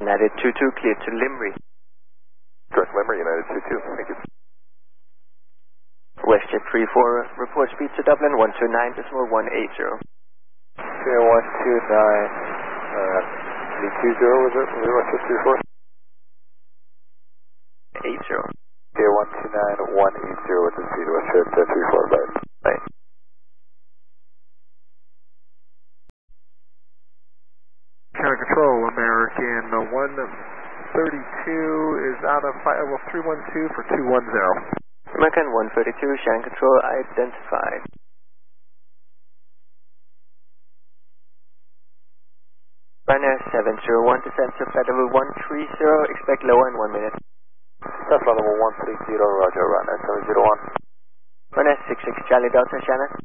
United 22, cleared to Limerick. Direct Limerick, United 22, thank you. WestJet 34, report speed to Dublin 129.180. Okay, 129, 20 was it? WestJet 34? 80. Okay, 129, 180 with the speed, WestJet 34, bye. Bye. Counter Control, American 132 is out of flight level 312 for 210. American 132, Shannon Control identified. Ryanair 701, descent to flight level 130, expect lower in 1 minute. Flight level 130, roger, Ryanair 701. Ryanair 66, Charlie Delta, Shannon.